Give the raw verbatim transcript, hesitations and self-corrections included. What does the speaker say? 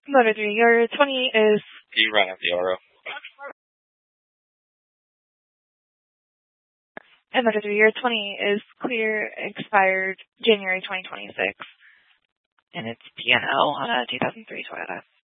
Motor three, your twenty is... You run up the Oro. And Motor three, your twenty is clear, expired January twenty twenty-six. And it's P and O on a two thousand three Toyota.